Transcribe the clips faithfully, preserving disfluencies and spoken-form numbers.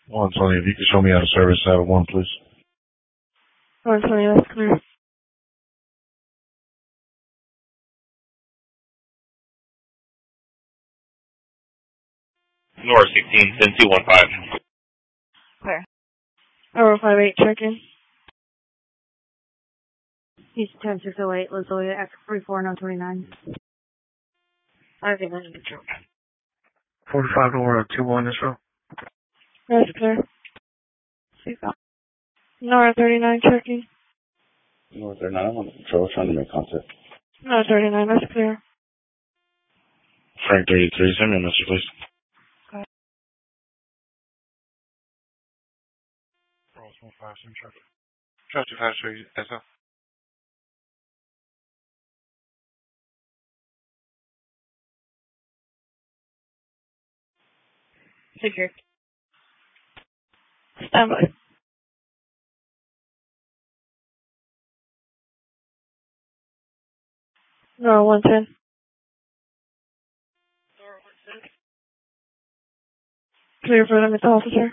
one twenty, if you could show me how to service out of one, please. one twenty, that's clear. North sixteen, ten two one five. Clear. Over five eight, check in. He's ten six oh eight, Lizoya, X forty-four, no twenty-nine. I think I'm in control. forty-five door two one, Israel. That's clear. Nora thirty-nine, checking. North thirty-nine, I'm on control, trying to make contact. Nora thirty-nine, that's clear. Frank thirty-three, send me a message, please. Okay. Rolls one five, send traffic. Traffic five, show you S L. Secure. Stand by. Nora one ten. Clear for limit officer.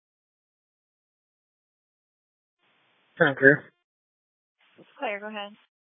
Turn clear. Clear, go ahead.